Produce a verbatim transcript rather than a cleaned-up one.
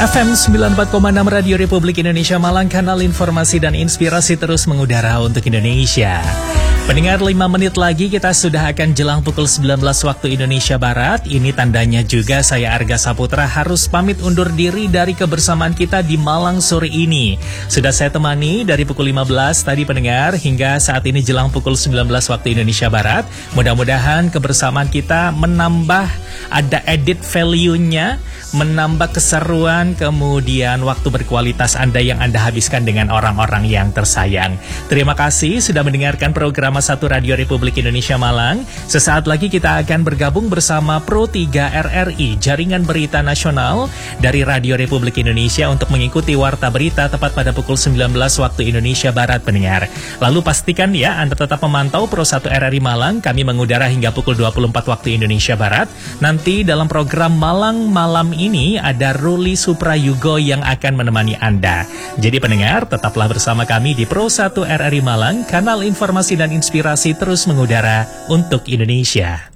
F M sembilan puluh empat koma enam Radio Republik Indonesia Malang, kanal informasi dan inspirasi terus mengudara untuk Indonesia. Pendengar, lima menit lagi kita sudah akan jelang pukul sembilan belas waktu Indonesia Barat. Ini tandanya juga saya Arga Saputra harus pamit undur diri dari kebersamaan kita di Malang sore ini. Sudah saya temani dari pukul lima belas tadi pendengar hingga saat ini jelang pukul sembilan belas waktu Indonesia Barat. Mudah-mudahan kebersamaan kita menambah, ada edit value-nya, menambah keseruan, kemudian waktu berkualitas Anda yang Anda habiskan dengan orang-orang yang tersayang. Terima kasih sudah mendengarkan program satu Radio Republik Indonesia Malang. Sesaat lagi kita akan bergabung bersama Pro tiga R R I, Jaringan Berita Nasional dari Radio Republik Indonesia untuk mengikuti warta berita tepat pada pukul sembilan belas waktu Indonesia Barat pendengar. Lalu pastikan ya Anda tetap memantau Pro satu R R I Malang, kami mengudara hingga pukul dua puluh empat waktu Indonesia Barat. Nanti dalam program Malang Malam ini ada Ruli Suprayugo yang akan menemani Anda. Jadi pendengar, tetaplah bersama kami di Pro satu R R I Malang, kanal informasi dan inspirasi terus mengudara untuk Indonesia.